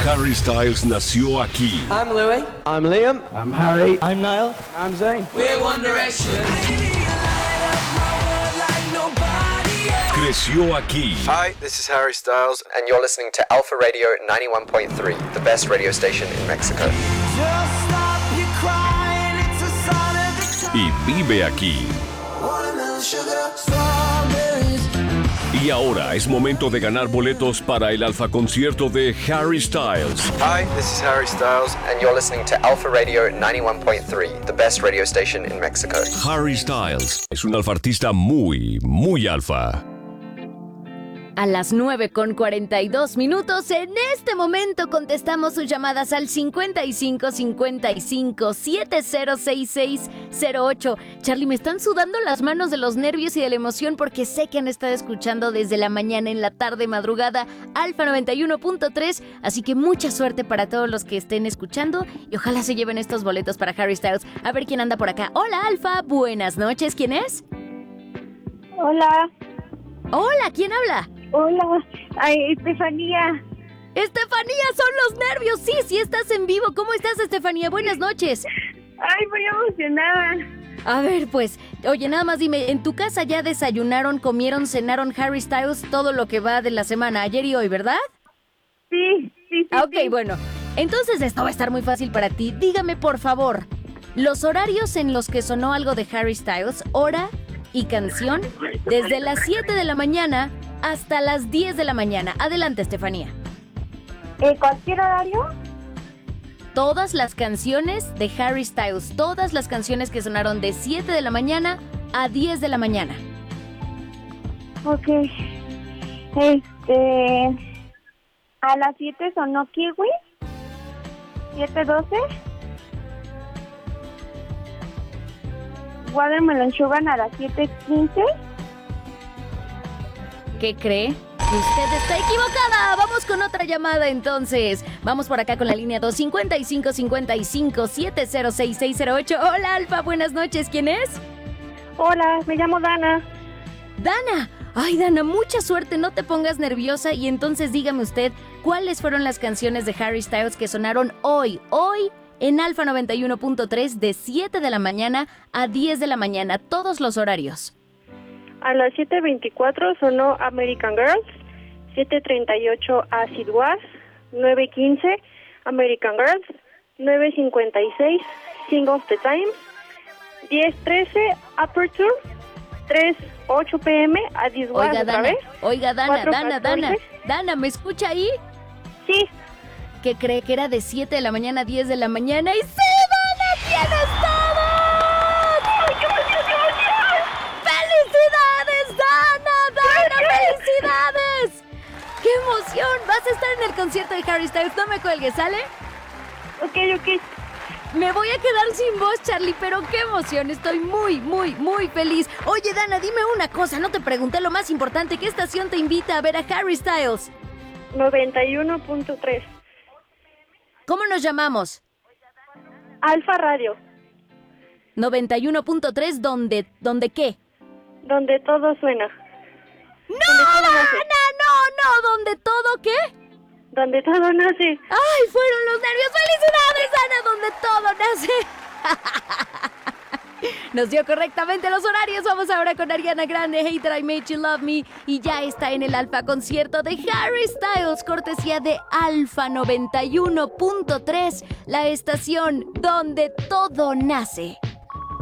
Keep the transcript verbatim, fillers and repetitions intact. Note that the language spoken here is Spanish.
Harry Styles nació aquí. I'm Louie. I'm Liam. I'm Harry. I'm Niall. I'm Zayn. We're One Direction. Creció aquí. Hi, this is Harry Styles, and you're listening to Alpha Radio ninety-one point three, the best radio station in Mexico. Y vive aquí. Y ahora es momento de ganar boletos para el Alfa Concierto de Harry Styles. Hi, this is Harry Styles, and you're listening to Alpha Radio ninety-one point three, the best radio station in Mexico. Harry Styles es un alfartista muy, muy alfa. A las nueve con cuarenta y dos minutos, en este momento contestamos sus llamadas al cincuenta y cinco cincuenta y cinco setenta sesenta y seis cero ocho. Charlie, me están sudando las manos de los nervios y de la emoción porque sé que han estado escuchando desde la mañana, en la tarde, madrugada, Alfa noventa y uno punto tres, así que mucha suerte para todos los que estén escuchando y ojalá se lleven estos boletos para Harry Styles. A ver quién anda por acá. Hola, Alfa, buenas noches, ¿quién es? Hola. Hola, ¿quién habla? Hola, ay, Estefanía. ¡Estefanía, son los nervios! Sí, sí estás en vivo. ¿Cómo estás, Estefanía? Buenas noches. Ay, muy emocionada. A ver, pues, oye, nada más dime, ¿en tu casa ya desayunaron, comieron, cenaron Harry Styles todo lo que va de la semana, ayer y hoy, verdad? Sí, sí, sí. Ah, ok, sí. bueno, entonces esto va a estar muy fácil para ti. Dígame, por favor, los horarios en los que sonó algo de Harry Styles, hora y canción, desde las siete de la mañana hasta las diez de la mañana. Adelante, Estefanía. ¿Eh, ¿Cualquier horario? Todas las canciones de Harry Styles, todas las canciones que sonaron de siete de la mañana a diez de la mañana. Ok. Este... A las siete sonó Kiwi. siete doce. Watermelon Sugar a las siete quince. ¿Qué cree? Usted está equivocada. Vamos con otra llamada entonces. Vamos por acá con la línea dos cincuenta y cinco cincuenta y cinco setenta sesenta y seis cero ocho. Hola, Alfa, buenas noches. ¿Quién es? Hola, me llamo Dana. Dana. Ay, Dana, mucha suerte. No te pongas nerviosa. Y entonces dígame usted, ¿cuáles fueron las canciones de Harry Styles que sonaron hoy? Hoy en Alfa noventa y uno punto tres de siete de la mañana a diez de la mañana. Todos los horarios. A las siete veinticuatro sonó American Girls, siete treinta y ocho Acid Was, nueve quince American Girls, nueve cincuenta y seis Sing of the Times, diez trece Aperture, tres ocho pm Acid Was Oiga, otra Dana, vez. oiga, Dana, cuatro Dana, Dana, catorce. Dana, ¿me escucha ahí? Sí, ¿Qué cree que era de siete de la mañana a diez de la mañana? ¡Y sí, Dana, tienes todo! ¡ay, qué emoción, qué emoción! ¡Felicidades, Dana! ¡Dana, felicidades! ¡Qué emoción! Vas a estar en el concierto de Harry Styles. No me cuelgues, ¿sale? Ok, ok. Me voy a quedar sin voz, Charlie, pero qué emoción. Estoy muy, muy, muy feliz. Oye, Dana, dime una cosa. No te pregunté lo más importante. ¿Qué estación te invita a ver a Harry Styles? noventa y uno punto tres. ¿Cómo nos llamamos? Alfa Radio, noventa y uno punto tres, ¿dónde, ¿dónde qué? donde todo suena. ¡No, Donde todo Dana! nace. ¡No, no! ¿Dónde todo qué? Donde todo nace. ¡Ay, fueron los nervios! ¡Felicidades, Ana! Donde todo nace. Nos dio correctamente los horarios. Vamos ahora con Ariana Grande, Hey That I Made You Love Me. Y ya está en el Alfa Concierto de Harry Styles, cortesía de Alfa noventa y uno punto tres, la estación donde todo nace.